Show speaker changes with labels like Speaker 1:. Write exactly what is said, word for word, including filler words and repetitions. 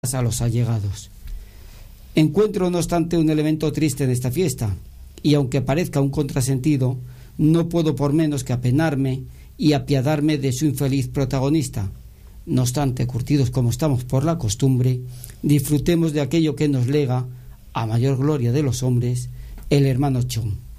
Speaker 1: a los allegados. Encuentro, no obstante, un elemento triste en esta fiesta, y aunque parezca un contrasentido, no puedo por menos que apenarme y apiadarme de su infeliz protagonista. No obstante, curtidos como estamos por la costumbre, disfrutemos de aquello que nos lega, a mayor gloria de los hombres, el hermano Chon.